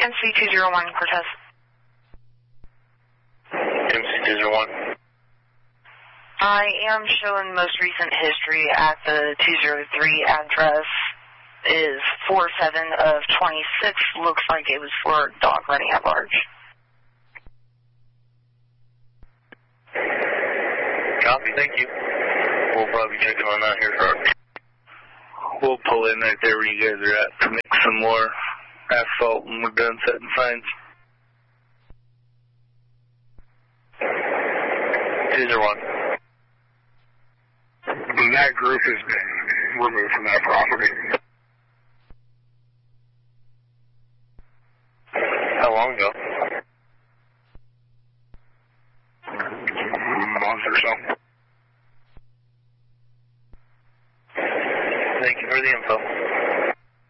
MC201, Cortez. MC201. I am showing most recent history at the 203 address is 47 of 26. Looks like it was for dog running at large. Copy, thank you. We'll probably check on that here shortly. We'll pull in right there where you guys are at to mix some more asphalt when we're done setting signs. 201. That group has been removed from that property. How long ago?